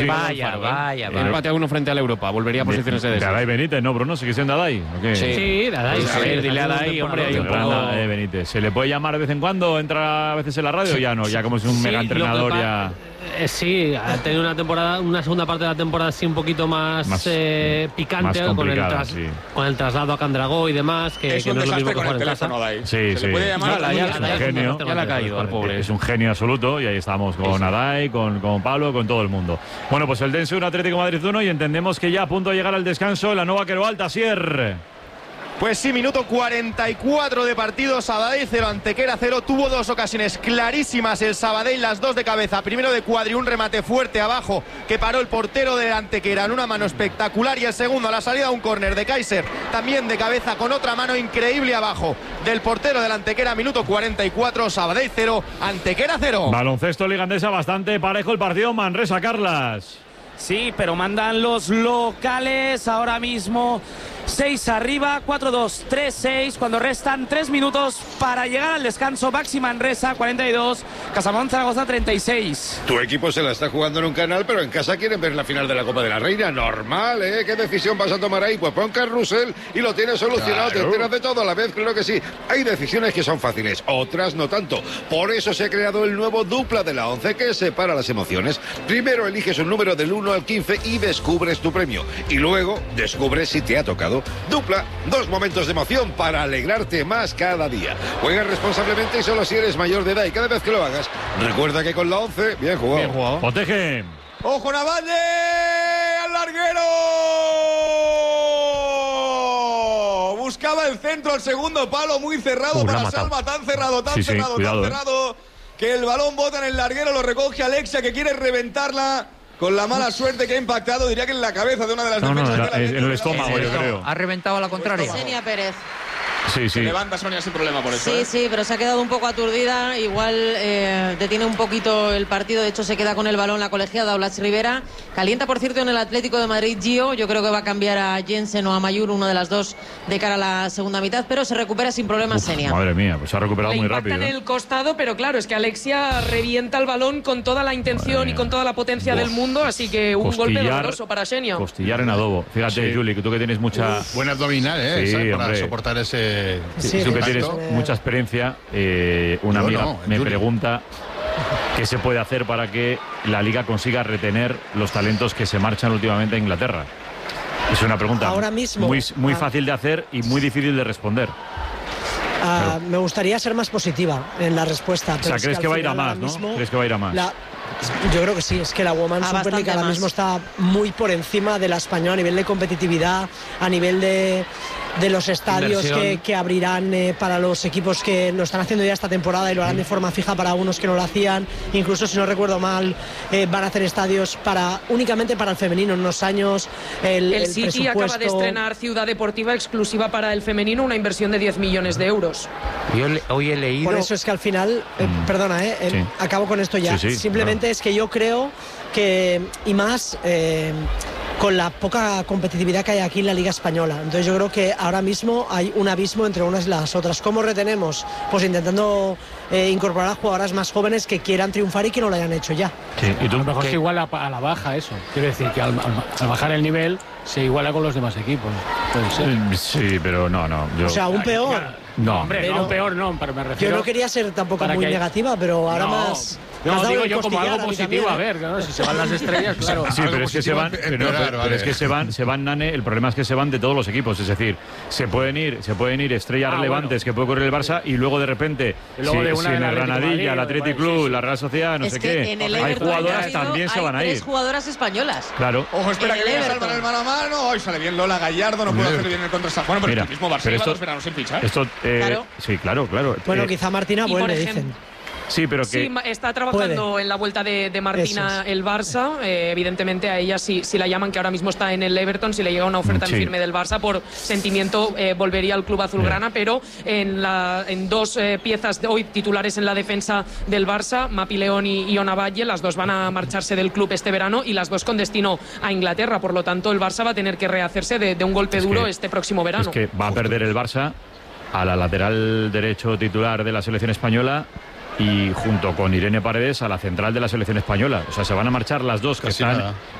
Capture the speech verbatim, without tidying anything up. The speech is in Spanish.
Vaya, vaya, vaya. Empate a uno frente a la Europa. Volvería a posiciones de Dadai Benítez, ¿no, Bruno? ¿Sigue siendo Dadai? ¿O qué? Sí, sí Dadai. Pues a ver, dile a Dadai, hombre, hay un poco... Dadai Benítez. ¿Se le puede llamar de vez en cuando? ¿Entra a veces en la radio? Sí. Ya no, ya como es un sí, mega entrenador ya... Eh, sí, ha tenido una temporada, una segunda parte de la temporada así un poquito más, más eh, picante más con, el tras, sí. con el traslado a Candragó y demás, que, es que un no es lo mismo que con jugar el en casa. Adai. Sí, Se sí. le puede llamar ya, ya, ya, ya, genio. Ya le ha caído al pobre. Es un genio absoluto y ahí estamos con Adai, con, con Pablo, con todo el mundo. Bueno, pues el Dense un Atlético Madrid uno y entendemos que ya a punto de llegar al descanso la nueva Quero Alta, Sier. Pues sí, minuto cuarenta y cuatro de partido, Sabadell cero, Antequera cero. Tuvo dos ocasiones clarísimas el Sabadell, las dos de cabeza. Primero de Cuadri, un remate fuerte abajo que paró el portero de Antequera en una mano espectacular. Y el segundo a la salida, un córner de Kaiser, también de cabeza con otra mano increíble abajo del portero de Antequera. Minuto cuarenta y cuatro, Sabadell cero, Antequera cero. Baloncesto Liga Endesa, bastante parejo el partido. Manresa, Carlas. Sí, pero mandan los locales ahora mismo. seis arriba, cuatro dos, tres seis, cuando restan tres minutos para llegar al descanso. Baxi Manresa, cuarenta y dos, Casamón Zaragoza, treinta y seis. Tu equipo se la está jugando en un canal, pero en casa quieren ver la final de la Copa de la Reina. Normal, ¿eh? ¿Qué decisión vas a tomar ahí? Pues pon carrusel y lo tienes solucionado. Claro. Te enteras de todo a la vez, creo que sí. Hay decisiones que son fáciles, otras no tanto. Por eso se ha creado el nuevo dupla de la once que separa las emociones. Primero eliges un número del uno al quince y descubres tu premio. Y luego descubres si te ha tocado. Dupla, dos momentos de emoción para alegrarte más cada día. Juega responsablemente y solo si eres mayor de edad. Y cada vez que lo hagas, recuerda que con la once, bien jugado. Bien jugado. Protege. ¡Ojo, Navalle! ¡Al larguero! Buscaba el centro, al segundo palo, muy cerrado uh, para Salva. Tan cerrado, tan sí, cerrado, sí, cuidado, tan cerrado, eh. que el balón bota en el larguero, lo recoge Alexia, que quiere reventarla. Con la mala suerte que ha impactado, diría que en la cabeza de una de las no, defensas. No, no, en el estómago, yo creo. Ha reventado a la contraria. Xenia Pérez. Sí, sí. Se levanta Sonia sin problema por eso. Sí, ¿eh? sí, pero se ha quedado un poco aturdida. Igual eh, detiene un poquito el partido. De hecho, se queda con el balón la colegiada Blas Rivera. Calienta, por cierto, en el Atlético de Madrid Gio. Yo creo que va a cambiar a Jensen o a Mayur, una de las dos, de cara a la segunda mitad. Pero se recupera sin problemas Xenia. Madre mía, pues se ha recuperado Le muy rápido. en ¿eh? el costado, pero claro, es que Alexia revienta el balón con toda la intención y con toda la potencia Uf. del mundo. Así que un Costillar, golpe doloroso para Xenia. Costillar en adobo. Fíjate, sí. Juli, que tú que tienes mucha... Uf, buen abdominal, ¿eh? Sí, para hombre. soportar ese... Sí, tú que tienes mucha experiencia, eh, una Yo amiga no, me Juli. pregunta qué se puede hacer para que la Liga consiga retener los talentos que se marchan últimamente a Inglaterra. Es una pregunta ahora mismo, muy, muy ah, fácil de hacer y muy difícil de responder. Ah, me gustaría ser más positiva en la respuesta. O sea, crees que, que va a ir a más, ¿no? Mismo, ¿Crees que va a ir a más? La, yo creo que sí, es que la Women's Super League ahora mismo está muy por encima de la española a nivel de competitividad, a nivel de, de los estadios que, que abrirán eh, para los equipos que lo están haciendo ya esta temporada y lo harán de forma fija para unos que no lo hacían. Incluso, si no recuerdo mal, eh, van a hacer estadios para únicamente para el femenino en unos años. El, el, el City presupuesto... acaba de estrenar Ciudad Deportiva exclusiva para el femenino, una inversión de diez millones de euros. Yo le, hoy he leído... Por eso es que al final, eh, mm. perdona, eh, eh, sí. acabo con esto ya. Sí, sí, Simplemente claro. es que yo creo que, y más eh, con la poca competitividad que hay aquí en la Liga Española. Entonces yo creo que ahora mismo hay un abismo entre unas y las otras. ¿Cómo retenemos? Pues intentando eh, incorporar a jugadoras más jóvenes que quieran triunfar y que no lo hayan hecho ya. Sí. ¿Y tú? A lo mejor es igual a, a la baja eso. Quiero decir que al, al, al bajar el nivel se iguala con los demás equipos. Puede ser. Sí, pero no, no. Yo... O sea, aún peor. No, hombre, pero, no, peor no, pero me refiero... Yo no quería ser tampoco muy que... negativa, pero ahora no, más... No, digo yo como algo positivo, a ver, claro, si se van las estrellas, claro. Sí, pero es que se van, pero, no, pero, pero es que se van, se van, Nane, el problema es que se van de todos los equipos, es decir, se pueden ir, se pueden ir estrellas ah, relevantes bueno. que puede ocurrir el Barça y luego de repente, luego si, de una si en el Granadilla, el Athletic Club, sí, sí. la Real Sociedad, no es sé que qué, en el hay jugadoras también se van a ir. Hay tres jugadoras españolas. Claro. Ojo, espera que viene Salva en el mano a mano, hoy sale bien Lola Gallardo, no puede hacer bien el contrasajo. Bueno, pero el mismo Barça lleva dos veranos sin fichar. Esto, sí, claro, claro. Bueno, quizá Martina vuelve, dicen. Sí, pero que... Sí, está trabajando puede. en la vuelta de, de Martina es. el Barça. Eh, evidentemente a ella si, si la llaman, que ahora mismo está en el Everton, si le llega una oferta sí. en firme del Barça, por sentimiento eh, volvería al club azulgrana, sí. pero en, la, en dos eh, piezas de hoy titulares en la defensa del Barça, Mapi León y Iona Valle, las dos van a marcharse del club este verano y las dos con destino a Inglaterra. Por lo tanto, el Barça va a tener que rehacerse de, de un golpe es duro que, este próximo verano. Es que va a perder el Barça a la lateral derecho titular de la selección española y junto con Irene Paredes a la central de la selección española. O sea, se van a marchar las dos que Casi están... Nada.